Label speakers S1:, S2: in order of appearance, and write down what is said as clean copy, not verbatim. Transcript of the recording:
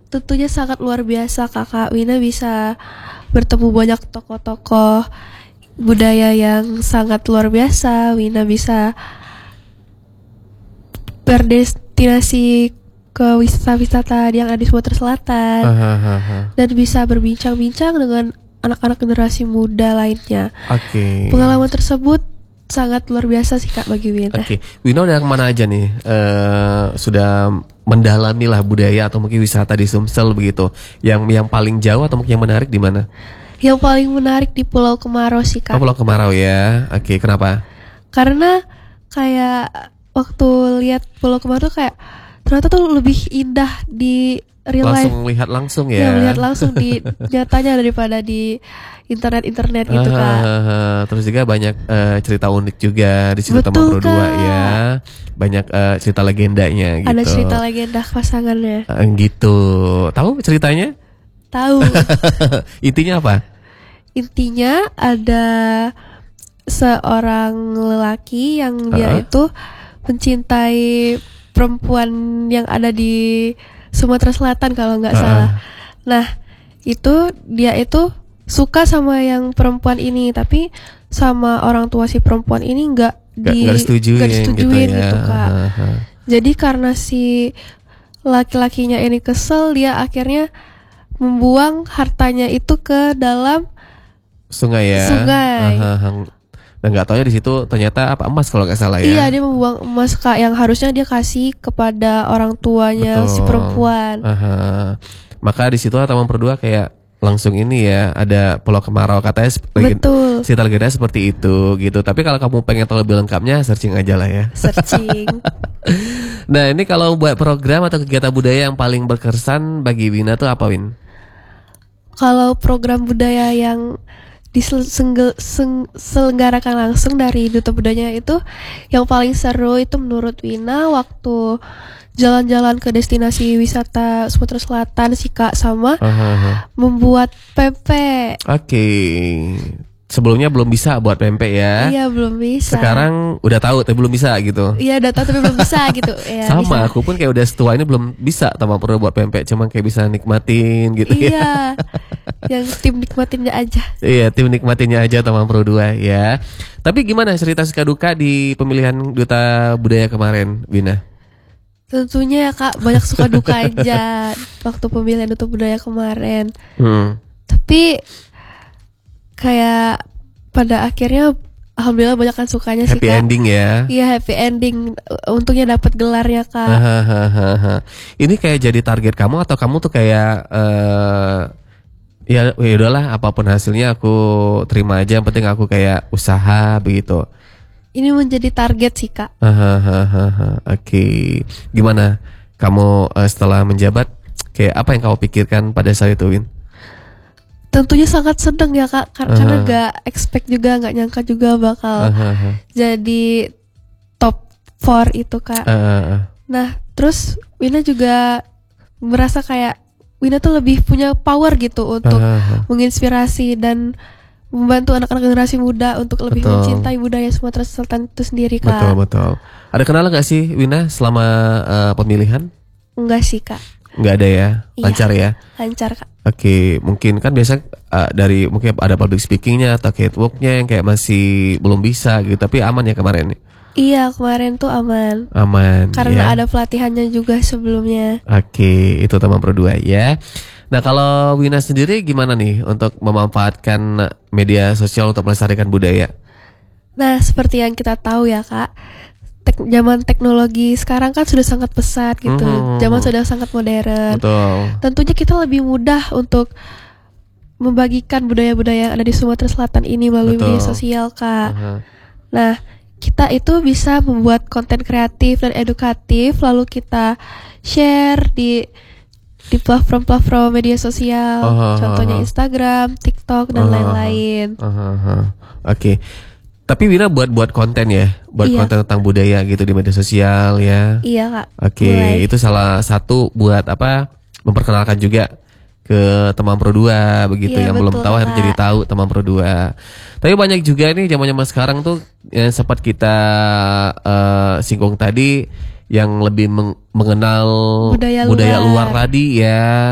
S1: Tentunya sangat luar biasa Kakak. Wina bisa bertemu banyak tokoh-tokoh budaya yang sangat luar biasa. Wina bisa berdestinasi ke wisata-wisata yang ada di Sumatera Selatan. Dan bisa berbincang-bincang dengan anak-anak generasi muda lainnya. Pengalaman tersebut sangat luar biasa sih Kak bagi Wina.
S2: Wina udah kemana aja nih? Sudah mendalami lah budaya atau mungkin wisata di Sumsel begitu. Yang paling jauh atau mungkin yang menarik di mana?
S1: Yang paling menarik di Pulau Kemarau sih Kak.
S2: Pulau Kemarau ya. Kenapa?
S1: Karena kayak waktu lihat Pulau Kemarau kayak ternyata tuh lebih indah di real life.
S2: Langsung lihat langsung ya.
S1: Melihat langsung di nyatanya daripada di internet gitu Kak.
S2: Terus juga banyak cerita unik juga di situ Taman Pro 2 ya. Banyak cerita legendanya gitu.
S1: Ada cerita legenda pasangannya.
S2: Gitu. Tahu ceritanya?
S1: Tahu.
S2: Intinya apa?
S1: Intinya ada seorang lelaki yang dia itu mencintai perempuan yang ada di Sumatera Selatan kalau nggak salah. Nah, dia itu suka sama yang perempuan ini, tapi sama orang tua si perempuan ini nggak disetujuin gitu Kak. Jadi karena si laki-lakinya ini kesel, dia akhirnya membuang hartanya itu ke dalam
S2: sungai ya. Dan nggak taunya di situ ternyata emas kalau nggak salah ya.
S1: Iya, dia membuang emas Kak yang harusnya dia kasih kepada orang tuanya si perempuan. Maka di situ Taman Pro 2 kayak langsung ini ya, ada Pulau Kemarau katanya. Cerita legenda seperti itu gitu. Tapi kalau kamu pengen tahu lebih lengkapnya, searching aja lah ya. Searching. Nah, ini kalau buat program atau kegiatan budaya yang paling berkesan bagi Wina tuh apa, Win? Kalau program budaya yang diselenggarakan langsung dari Duta Budaya itu, yang paling seru itu menurut Wina waktu jalan-jalan ke destinasi wisata Sumatera Selatan sih Kak, sama membuat pempek. Sebelumnya belum bisa buat pempek ya? Iya, belum bisa.
S2: Sekarang udah tahu tapi belum bisa gitu.
S1: Iya, udah tahu tapi belum bisa gitu. Ya,
S2: sama, bisa. Aku pun kayak udah setua ini belum bisa Taman Pro buat pempek, cuma kayak bisa nikmatin gitu
S1: ya. Yang tim nikmatinnya aja.
S2: Iya, tim nikmatinnya aja Taman Pro 2 ya. Tapi gimana cerita suka duka di pemilihan Duta Budaya kemarin, Wina?
S1: Tentunya ya Kak, banyak suka duka aja waktu pemilihan Duta Budaya kemarin. Tapi kayak pada akhirnya alhamdulillah banyak kan sukanya sih Kak.
S2: Happy ending ya.
S1: Iya, happy ending. Untungnya dapat gelarnya Kak.
S2: Ini kayak jadi target kamu atau kamu tuh kayak ya udahlah apapun hasilnya aku terima aja, yang penting aku kayak usaha begitu.
S1: Ini menjadi target sih Kak.
S2: Gimana kamu setelah menjabat, kayak apa yang kamu pikirkan pada saat itu, Win?
S1: Tentunya sangat seneng ya Kak, karena gak expect juga, gak nyangka juga bakal jadi top 4 itu Kak. Nah terus Wina juga merasa kayak Wina tuh lebih punya power gitu untuk menginspirasi dan membantu anak-anak generasi muda untuk lebih mencintai budaya Sumatera Selatan itu sendiri Kak.
S2: Betul. Ada kendala gak sih Wina selama pemilihan?
S1: Enggak sih Kak.
S2: Enggak ada ya? Lancar ya?
S1: Lancar Kak.
S2: Mungkin kan biasa dari mungkin ada public speakingnya atau catwalknya yang kayak masih belum bisa gitu, tapi aman ya kemarin?
S1: Iya, kemarin tuh aman. Karena ada pelatihannya juga sebelumnya.
S2: Itu Taman Pro 2 ya. Nah, kalau Wina sendiri gimana nih untuk memanfaatkan media sosial untuk melestarikan budaya?
S1: Nah, seperti yang kita tahu ya Kak, zaman teknologi sekarang kan sudah sangat pesat gitu. Zaman sudah sangat modern. Tentunya kita lebih mudah untuk membagikan budaya-budaya yang ada di Sumatera Selatan ini melalui media sosial Kak. Nah, kita itu bisa membuat konten kreatif dan edukatif, lalu kita share di platform-platform media sosial, contohnya Instagram, TikTok dan lain-lain.
S2: Tapi Wina buat konten ya, konten tentang budaya gitu di media sosial ya.
S1: Iya Kak.
S2: Itu salah satu buat memperkenalkan juga ke Taman Pro 2 begitu, yang belum tahu harus jadi tahu Taman Pro 2. Tapi banyak juga nih zaman-zaman sekarang tuh yang sempat kita singgung tadi, yang lebih mengenal budaya luar tadi ya.